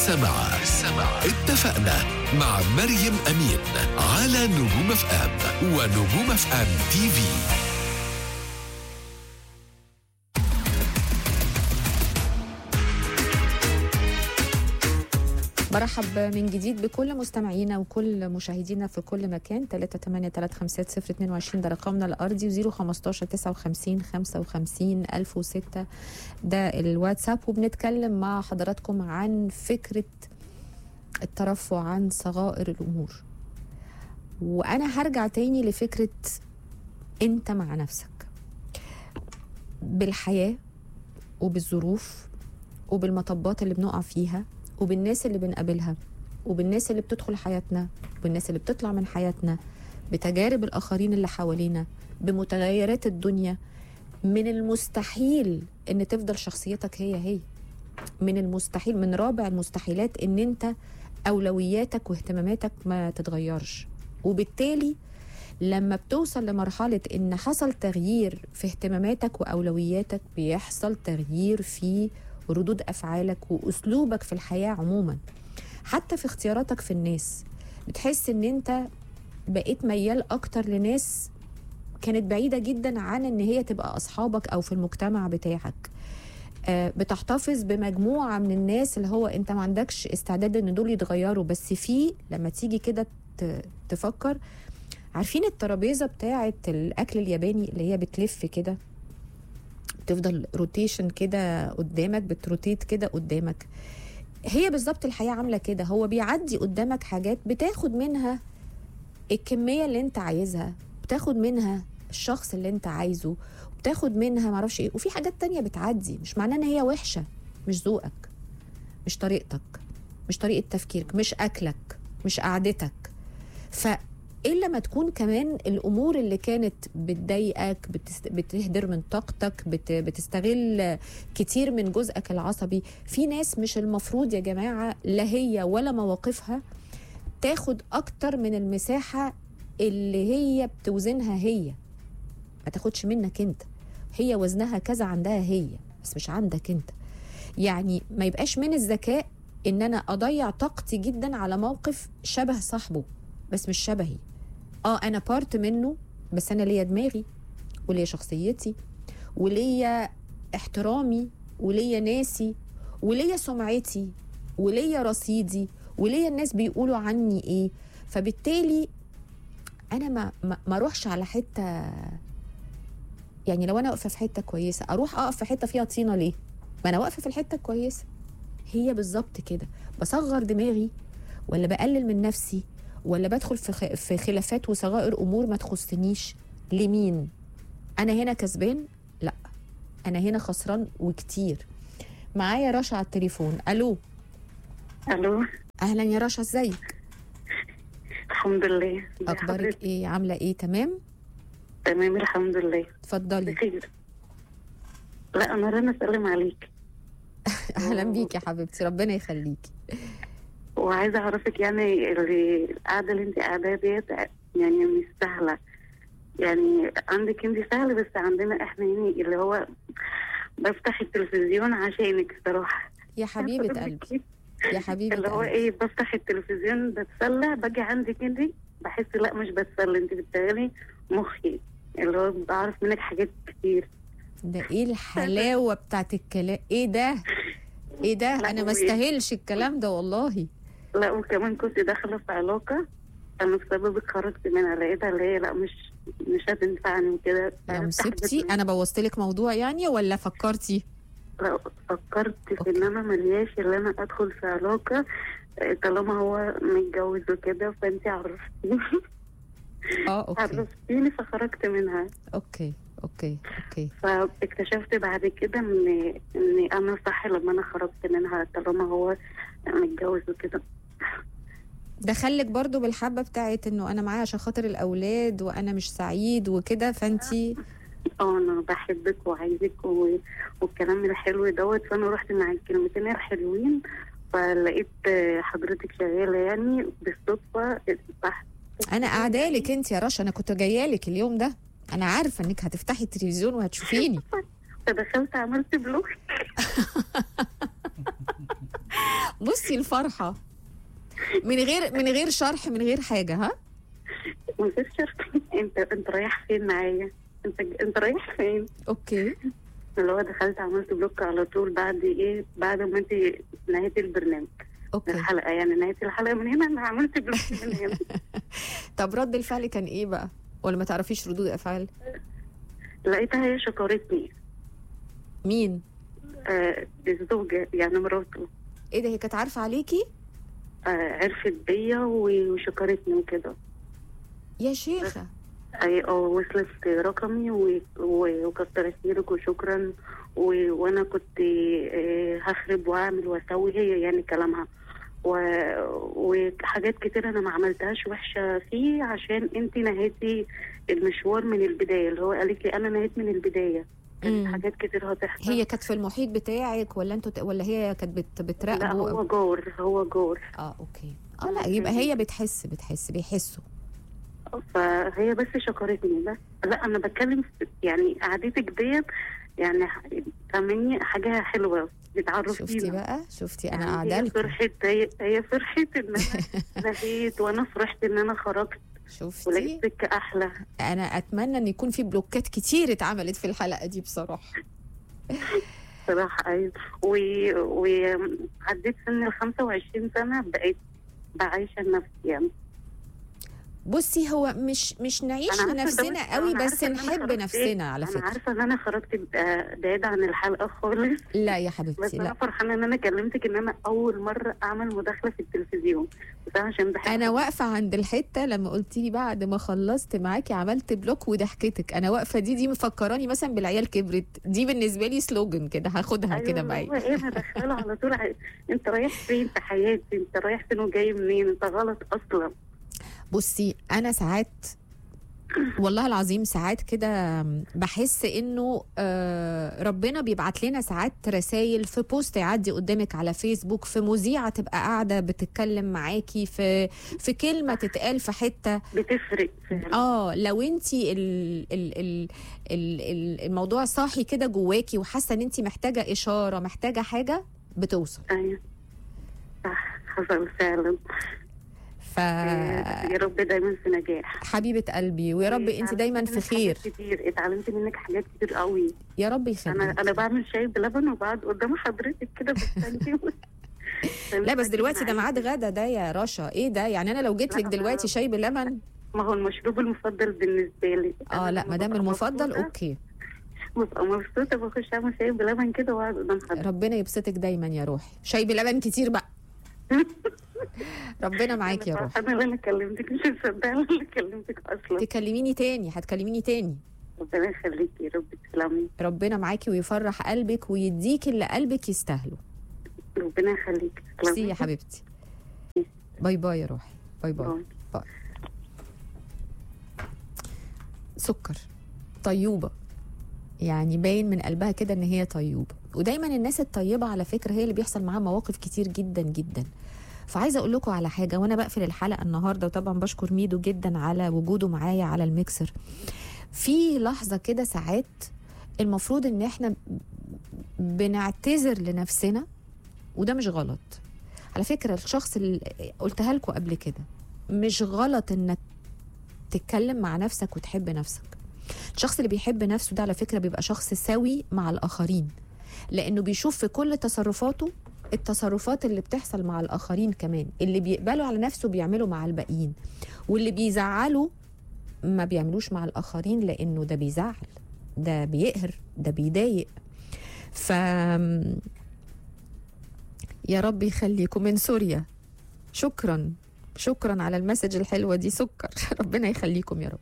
السماع. اتفقنا مع مريم أمين على نجوم اف ام ونجوم اف ام تي في. برحب من جديد بكل مستمعينا وكل مشاهدينا في كل مكان. 3835022 ده رقمنا الأرضي، و015 59 55 1006 ده الواتساب. وبنتكلم مع حضراتكم عن فكرة الترفع عن صغائر الأمور. وأنا هرجع تاني لفكرة أنت مع نفسك بالحياة وبالظروف وبالمطبات اللي بنقع فيها وبالناس اللي بنقابلها وبالناس اللي بتدخل حياتنا وبالناس اللي بتطلع من حياتنا، بتجارب الآخرين اللي حوالينا، بمتغيرات الدنيا. من المستحيل ان تفضل شخصيتك هي من المستحيل، من رابع المستحيلات ان انت أولوياتك واهتماماتك ما تتغيرش. وبالتالي لما بتوصل لمرحلة ان حصل تغيير في اهتماماتك وأولوياتك، بيحصل تغيير في ردود أفعالك وأسلوبك في الحياة عموما. حتى في اختياراتك في الناس بتحس ان انت بقيت ميال اكتر لناس كانت بعيدة جدا عن ان هي تبقى اصحابك او في المجتمع بتاعك. بتحتفظ بمجموعة من الناس اللي هو انت ما عندكش استعداد ان دول يتغيروا، بس في لما تيجي كده تفكر. عارفين الترابيزة بتاعة الاكل الياباني اللي هي بتلف كده، تفضل روتيشن كده قدامك، بتروتيت كده قدامك. هي بالظبط الحياة عاملة كده، هو بيعدي قدامك حاجات بتاخد منها الكمية اللي انت عايزها، بتاخد منها الشخص اللي انت عايزه، بتاخد منها معرفش ايه، وفي حاجات تانية بتعدي. مش معناه ان هي وحشة، مش ذوقك، مش طريقتك، مش طريقة تفكيرك، مش أكلك، مش قعدتك. إلا ما تكون كمان الأمور اللي كانت بتضايقك، بتهدر من طاقتك، بتستغل كتير من جزءك العصبي. في ناس مش المفروض يا جماعة لا هي ولا مواقفها تاخد أكتر من المساحة اللي هي بتوزنها هي، ما تاخدش منك انت. هي وزنها كذا عندها هي، بس مش عندك انت. يعني ما يبقاش من الذكاء ان انا اضيع طاقتي جدا على موقف شبه صاحبه بس مش شبهي. انا بارت منه، بس انا ليا دماغي وليا شخصيتي وليا احترامي وليا ناسي وليا سمعتي وليا رصيدي وليا الناس بيقولوا عني ايه. فبالتالي انا ما اروحش على حته، يعني لو انا واقفه في حته كويسه اروح اقف في حته فيها طينه ليه؟ ما انا واقفه في الحته الكويسه. هي بالظبط كده. بصغر دماغي ولا بقلل من نفسي ولا بدخل في خلافات وصغائر امور ما تخصنيش؟ لمين؟ انا هنا كسبان؟ لا، انا هنا خسران وكتير. معايا رشا على التليفون. الو. اهلا يا رشا، ازيك؟ الحمد لله. اخبارك ايه؟ عامله ايه؟ تمام الحمد لله. اتفضلي. بخير. لا انا رنا اسلم عليك. اهلا بيك يا حبيبتي، ربنا يخليكي. وعايزه اعرفك يعني القعده اللي انت قاعداها ديت يعني مش سهله. يعني عندك انت سهل، بس عندنا احنا يعني اللي هو بفتح التلفزيون عشانك الصراحه. يا حبيبه قلبي، يا حبيبه اللي هو ايه، بفتح التلفزيون بتسلى، باجي عندك انت بحس لا مش بتسلى، انت بتشغلي مخي، اللي هو بعرف منك حاجات كتير. ده ايه الحلاوه بتاعت الكلام؟ ايه ده انا ما استاهلش الكلام ده والله. لا وكمان كنت داخله في علاقه انا بسببك خرجت منها، لقيتها اللي هي لا مش هتنفعني وكده. يا مصيبتي، انا بوظتلك موضوع يعني ولا فكرتي؟ لا فكرت في ان انا ملياش اللي انا ادخل في علاقه طالما هو متجوز وكده، فانت عرفتيني. اوكي عرفتيني فخرجت منها. اوكي فاكتشفت بعد كده ان انا صح لما انا خرجت منها طالما هو متجوز وكده. دخلك برضو بالحبه بتاعت انه انا معايا عشان خاطر الاولاد وانا مش سعيد وكده، فانتي انا بحبك وعايزك والكلام الحلو دوت. فانا رحت مع الكلمتين الحلوين، فلقيت حضرتك شغاله يعني بالصدفه. انا قاعدالك انت يا رشا، انا كنت جايالك اليوم ده، انا عارفه انك هتفتحي التلفزيون وهتشوفيني. فدخلت عملت بلوك. بصي الفرحه من غير شرح، من غير حاجه. ها من غير شرط. انت رايح فين معايا؟ انت رايح فين؟ اوكي. اللي هو دخلت عملت بلوك على طول بعد ما انت نهيتي البرنامج. اوكي الحلقه يعني نهيتي الحلقه من هنا، انا عملت بلوك من هنا. طب رد الفعل كان ايه بقى؟ ولا ما تعرفيش ردود افعال؟ لقيتها هي شكرتني. مين؟ الزوجه يعني مراته. ايه ده، هي كانت عارفه عليكي؟ عرفت بيا وشكرتني وكده. يا شيخه. اي وصلت رقمي وكتر خيرك وشكرا. وانا كنت هخرب واعمل واسوي، هي يعني كلامها. وحاجات كتير انا ما عملتهاش وحشه فيه، عشان انت نهيتي المشوار من البدايه. اللي هو قالت لي انا نهيت من البدايه، كانت حاجات كتير هتحصل. هي كانت في المحيط بتاعك ولا انتوا ولا هي كانت بتراقبه؟ لا هو جار. اوكي. لا يبقى هي بتحسوا فهي بس شكرتني بس. لا انا بتكلم يعني قعدتك ديت يعني فاهمني حاجه حلوه بتعرفينا. شفتي بقى، شفتي انا يعني قاعده لكم. هي فرحت ان انا نهيت، وانا فرحت ان انا خرجت. شفتي ولقيت سكه احلى. انا اتمنى ان يكون في بلوكات كتير اتعملت في الحلقه دي بصراحه. صراحه ايوه. وعديت سن ال 25 سنه بقيت بعيشه لنفسي يعني. بصي هو مش نعيش لنفسنا قوي، بس نحب نفسنا على فكره. انا عارفه ان انا خرجت بعيد عن الحلقه خالص. لا يا حبيبتي بس لا. انا فرحانه ان انا كلمتك، ان انا اول مره اعمل مداخله في التلفزيون، بس عشان بحب. انا واقفه عند الحته لما قلت لي بعد ما خلصت معاكي عملت بلوك وضحكتك. انا واقفه دي مفكراني مثلا بالعيال كبرت. دي بالنسبه لي سلوجن كده، هاخدها أيوة كده معايا. ايه انا داخله على طول انت رايح فين في حياتي؟ انت رايح فين وجاي منين؟ انت غلط اصلا. بصي انا ساعات والله العظيم ساعات كده بحس انه ربنا بيبعت لنا ساعات رسائل في بوست يعدي قدامك على فيسبوك، في مذيعه تبقى قاعده بتتكلم معاكي، في كلمه تتقال في حته بتفرق فعلا. لو انت الموضوع صاحي كده جواكي وحاسه ان انت محتاجه اشاره، محتاجه حاجه، بتوصل. ايوه صح، حصل فعلا. يا رب دايما في نجاح حبيبه قلبي، ويا رب انت دايما في خير. كتير اتعلمت منك حاجات كتير قوي. يا رب يخليك. انا بعمل شاي بلبن وبعد قدام حضرتك كده بستنتي. لا بس دلوقتي ده ميعاد غدا ده يا رشا. ايه ده يعني؟ انا لو جيت لك دلوقتي شاي بلبن، ما هو المشروب المفضل بالنسبه لي. لا ما دام المفضل اوكي. ببقى مبسوطه بخش اعمل شاي بلبن كده واقعد قدام حضرتك. ربنا يبسطك دايما يا روحي. شاي بلبن كتير بقى. ربنا معاكي يا روحي. انا اللي كلمتك، مش مصدقه اللي كلمتك اصلا. تكلميني تاني، هتكلميني تاني. ربنا يخليكي يا رب، تسلمي. ربنا معاكي ويفرح قلبك ويديكي اللي قلبك يستاهله. ربنا يخليكي. ميرسي يا حبيبتي. باي باي يا روحي. باي باي. باي. سكر طيوبه، يعني باين من قلبها كده ان هي طيوبه. ودايما الناس الطيبه على فكره هي اللي بيحصل معاها مواقف كتير جدا جدا. فعايزه اقول لكم على حاجه وانا بقفل الحلقه النهارده، وطبعا بشكر ميدو جدا على وجوده معايا على الميكسر. في لحظه كده ساعات المفروض ان احنا بنعتذر لنفسنا، وده مش غلط على فكره. الشخص اللي قلتها لكم قبل كده، مش غلط انك تتكلم مع نفسك وتحب نفسك. الشخص اللي بيحب نفسه ده على فكره بيبقى شخص سوي مع الاخرين، لانه بيشوف في كل تصرفاته التصرفات اللي بتحصل مع الآخرين كمان. اللي بيقبلوا على نفسه بيعملوا مع الباقيين، واللي بيزعلوا ما بيعملوش مع الآخرين، لأنه ده بيزعل، ده بيقهر، ده بيضايق. يا رب يخليكم من سوريا. شكرا على المسج الحلوة دي. سكر ربنا يخليكم يا رب.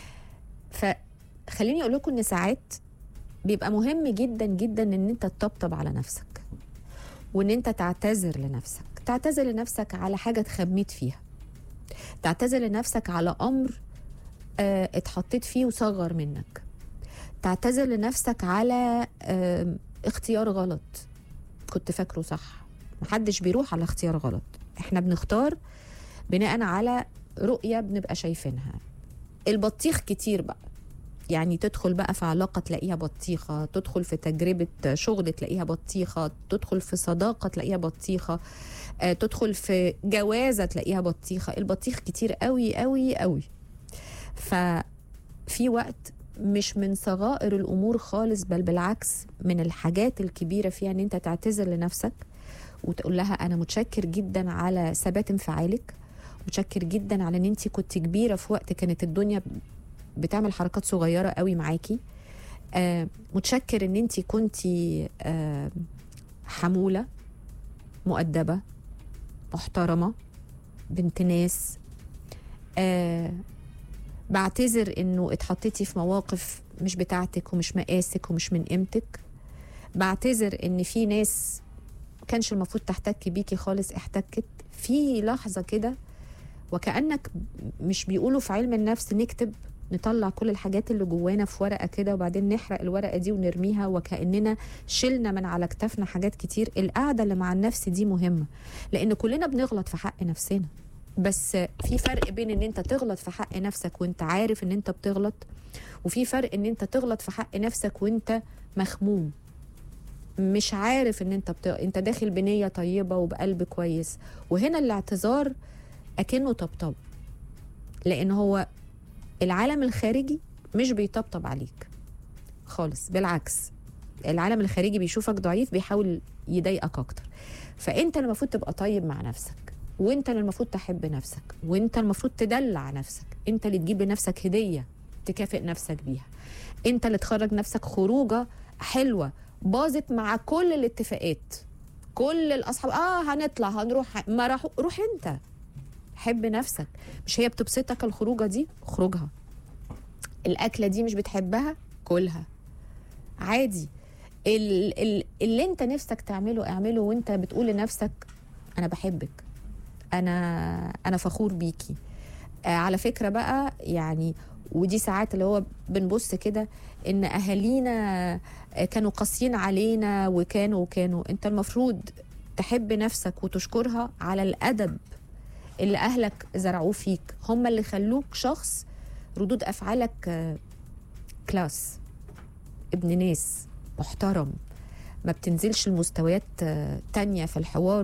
فخليني أقول لكم إن ساعات بيبقى مهم جدا جدا إن أنت تطبطب على نفسك، وان انت تعتذر لنفسك على حاجة اتخميت فيها، تعتذر لنفسك على امر اتحطيت فيه وصغر منك، تعتذر لنفسك على اختيار غلط كنت فاكره صح. محدش بيروح على اختيار غلط، احنا بنختار بناء على رؤية بنبقى شايفينها. البطيخ كتير بقى، يعني تدخل بقى في علاقة تلاقيها بطيخة، تدخل في تجربة شغل تلاقيها بطيخة، تدخل في صداقة تلاقيها بطيخة، تدخل في جوازة تلاقيها بطيخة. البطيخ كتير قوي قوي قوي. ففي وقت مش من صغائر الأمور خالص، بل بالعكس من الحاجات الكبيرة فيها ان انت تعتذر لنفسك وتقول لها انا متشكر جدا على ثبات انفعالك، متشكر جدا على ان انت كنت كبيرة في وقت كانت الدنيا بتعمل حركات صغيرة قوي معاكي. متشكر ان انت كنتي حمولة، مؤدبة، محترمة، بنت ناس. بعتذر انه اتحطيتي في مواقف مش بتاعتك ومش مقاسك ومش من قيمتك. بعتذر ان في ناس كانش المفروض تحتك بيكي خالص احتكت في لحظة كده، وكأنك مش بيقولوا في علم النفس نكتب، نطلع كل الحاجات اللي جوانا في ورقة كده وبعدين نحرق الورقة دي ونرميها، وكأننا شلنا من على كتافنا حاجات كتير. القعدة اللي مع النفس دي مهمة، لأن كلنا بنغلط في حق نفسنا، بس في فرق بين ان انت تغلط في حق نفسك وانت عارف ان انت بتغلط، وفي فرق ان انت تغلط في حق نفسك وانت مخموم مش عارف ان انت داخل بنية طيبة وبقلب كويس. وهنا الاعتذار اكنه طبطب، لان هو العالم الخارجي مش بيطبطب عليك خالص، بالعكس العالم الخارجي بيشوفك ضعيف بيحاول يضايقك اكتر. فانت المفروض تبقى طيب مع نفسك، وانت اللي المفروض تحب نفسك، وانت المفروض تدلع نفسك، انت اللي تجيب لنفسك هدية تكافئ نفسك بيها، انت اللي تخرج نفسك خروجة حلوة باظت مع كل الاتفاقات، كل الاصحاب هنطلع هنروح، ما روح انت حب نفسك. مش هي بتبسطك الخروجه دي؟ خروجها. الاكله دي مش بتحبها؟ كلها عادي. اللي انت نفسك تعمله اعمله، وانت بتقول لنفسك انا بحبك، انا فخور بيكي. على فكره بقى يعني، ودي ساعات اللي هو بنبص كده ان اهالينا كانوا قاسيين علينا وكانوا انت المفروض تحب نفسك وتشكرها على الادب اللي اهلك زرعوه فيك، هم اللي خلوك شخص ردود افعالك كلاس، ابن ناس محترم، ما بتنزلش المستويات تانية في الحوار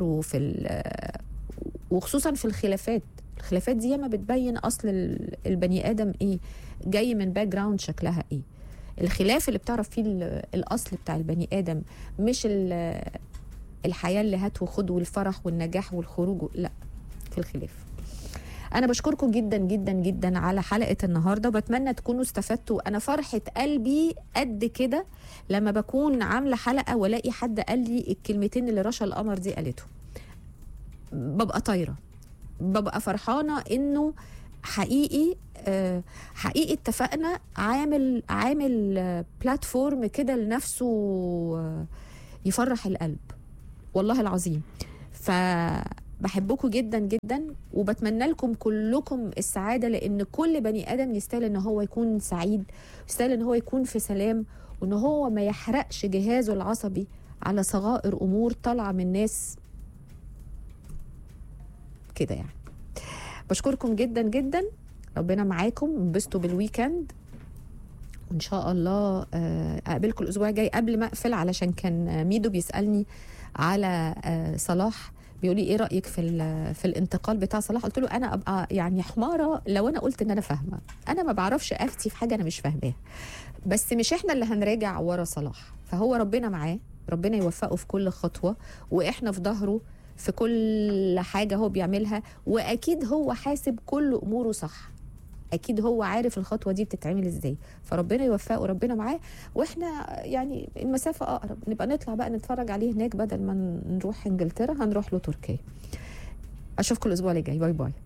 وخصوصا في الخلافات دي ياما بتبين اصل البني ادم ايه، جاي من باك جراوند شكلها ايه. الخلاف اللي بتعرف فيه الاصل بتاع البني ادم، مش الحياه اللي هات وخد والفرح والنجاح والخروج، لا، في الخلاف. انا بشكركم جدا جدا جدا على حلقه النهارده، وبتمنى تكونوا استفدتوا. انا فرحه قلبي قد كده لما بكون عامله حلقه والاقي حد قال لي الكلمتين اللي رشا القمر دي قالتهم، ببقى طايره، ببقى فرحانه انه حقيقي اتفقنا عامل بلاتفورم كده لنفسه يفرح القلب، والله العظيم. فبحبكم جدا جدا، وبتمنى لكم كلكم السعاده، لان كل بني ادم يستاهل ان هو يكون سعيد، يستاهل ان هو يكون في سلام، وان هو ما يحرقش جهازه العصبي على صغائر امور طالعه من ناس كده يعني. بشكركم جدا جدا، ربنا معاكم، انبسطوا بالويكند، وان شاء الله اقابلكم الاسبوع الجاي. قبل ما اقفل، علشان كان ميدو بيسالني على صلاح، بيقول لي ايه رايك في الانتقال بتاع صلاح؟ قلت له انا ابقى يعني حماره لو انا قلت ان انا فاهمه، انا ما بعرفش افتي في حاجه انا مش فاهماها، بس مش احنا اللي هنراجع ورا صلاح، فهو ربنا معاه، ربنا يوفقه في كل خطوه، واحنا في ظهره في كل حاجه هو بيعملها، واكيد هو حاسب كل اموره صح، اكيد هو عارف الخطوه دي بتتعمل ازاي، فربنا يوفقه وربنا معاه، واحنا يعني المسافه اقرب، نبقى نطلع بقى نتفرج عليه هناك بدل ما نروح انجلترا، هنروح له تركيا. اشوفكم الاسبوع اللي جاي، باي باي.